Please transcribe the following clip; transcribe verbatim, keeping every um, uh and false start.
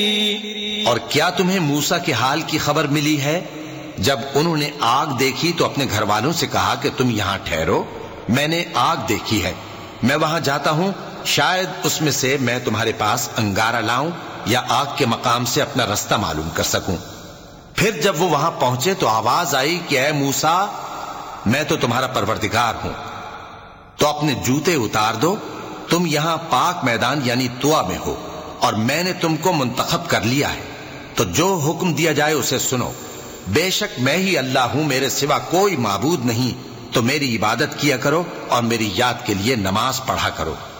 और क्या तुम्हें मूसा के हाल की खबर मिली है? जब उन्होंने आग देखी तो अपने घर वालों से कहा कि तुम यहां ठहरो, मैंने आग देखी है, मैं वहां जाता हूं, शायद उसमें से मैं तुम्हारे पास अंगारा लाऊं या आग के मकाम से अपना रास्ता मालूम कर सकूं। फिर जब वो वहां पहुंचे तो आवाज आई कि ऐ मूसा, मैं तो तुम्हारा परवरदिगार हूं, तो अपने जूते उतार दो, तुम यहां पाक मैदान यानी तुआ में हो और मैंने तुमको मुंतखब कर लिया है, तो जो हुक्म दिया जाए उसे सुनो। बेशक मैं ही अल्लाह हूं, मेरे सिवा कोई माबूद नहीं, तो मेरी इबादत किया करो और मेरी याद के लिए नमाज पढ़ा करो।